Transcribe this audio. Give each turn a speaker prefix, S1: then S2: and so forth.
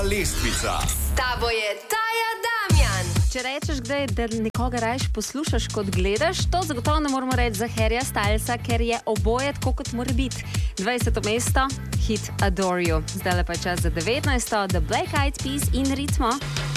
S1: Lestvica.
S2: S tabo je Taja Damjan.
S3: Če rečeš kdaj, da nekoga rajš poslušaš kot gledaš, to zagotovo ne moramo reči za Harryja Stylesa, ker je oboje tako kot mora biti. 20. mesto, hit Adore You. Zdaj pa je čas za 19. The Black Eyed Peas in Ritmo.